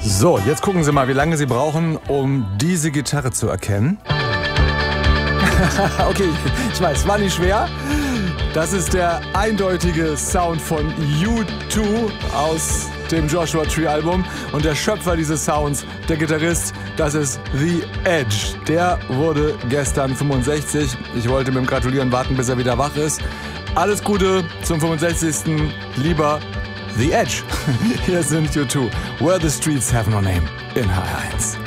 So, jetzt gucken Sie mal, wie lange Sie brauchen, um diese Gitarre zu erkennen. Okay, ich weiß, war nicht schwer. Das ist der eindeutige Sound von U2 aus dem Joshua Tree Album. Und der Schöpfer dieses Sounds, der Gitarrist, das ist The Edge. Der wurde gestern 65. Ich wollte mit ihm gratulieren, warten, bis er wieder wach ist. Alles Gute zum 65. Lieber The Edge. Hier sind U2. Where the Streets Have No Name in HR1.